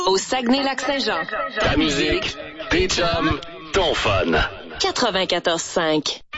au Saguenay-Lac-Saint-Jean. Ta musique, tes chums, ton fun. 94.5.